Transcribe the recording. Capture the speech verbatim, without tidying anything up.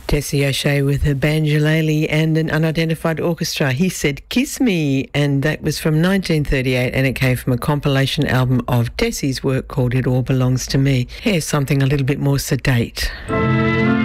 Tessie O'Shea with her banjolele and an unidentified orchestra. He said, "Kiss Me," and that was from nineteen thirty-eight, and it came from a compilation album of Tessie's work called It All Belongs to Me. Here's something a little bit more sedate.